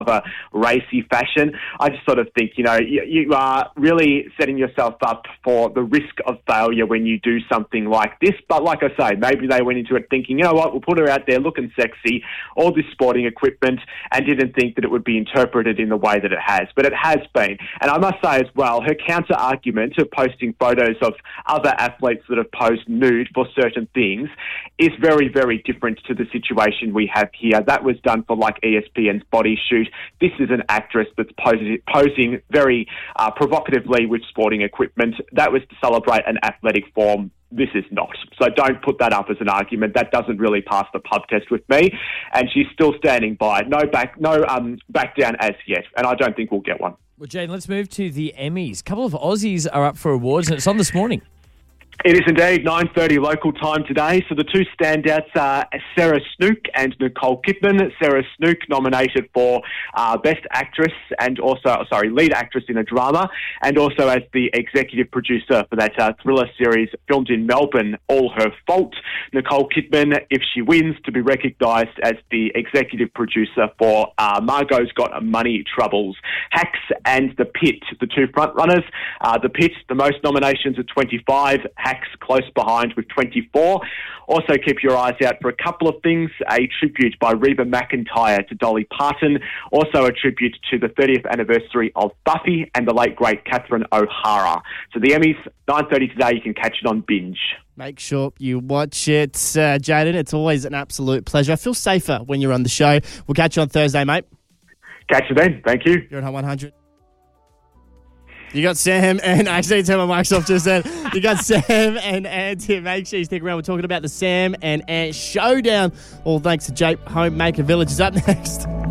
a racy fashion. I just sort of think, you are really setting yourself up for the risk of failure when you do something like this. But like I say, maybe they went into it thinking, you know what, we'll put her out there looking sexy, all this sporting equipment, and didn't think that it would be interpreted in the way that it has. But it has been. And I must say as well, her counter-argument of posting photos of other athletes that have posed nude for certain things is very, very different to the situation we have here. That was done for like ESPN's Body Shoot. This is an actress that's posing very provocatively with sporting equipment. That was to celebrate an athletic form. This is not. So don't put that up as an argument. That doesn't really pass the pub test with me. And she's still standing by. No back down as yet. And I don't think we'll get one. Well, Jane, let's move to the Emmys. A couple of Aussies are up for awards, and it's on this morning. It is indeed 9:30 local time today. So the two standouts are Sarah Snook and Nicole Kidman. Sarah Snook nominated for Best Actress and also, Lead Actress in a Drama, and also as the executive producer for that thriller series filmed in Melbourne, All Her Fault. Nicole Kidman, if she wins, to be recognised as the executive producer for Margot's Got Money Troubles. Hacks and The Pit, the two frontrunners. The Pit, the most nominations at 25. Hacks close behind with 24. Also keep your eyes out for a couple of things. A tribute by Reba McEntire to Dolly Parton. Also a tribute to the 30th anniversary of Buffy and the late great Catherine O'Hara. So the Emmys, 9:30 today. You can catch it on Binge. Make sure you watch it. Jaden, it's always an absolute pleasure. I feel safer when you're on the show. We'll catch you on Thursday, mate. Catch you then. Thank you. You're at Hot 100. You got Sam and actually turn my mics off just then. You got Sam and Ant here. Make sure you stick around. We're talking about the Sam and Ant showdown. All thanks to Jape Homemaker Village is up next.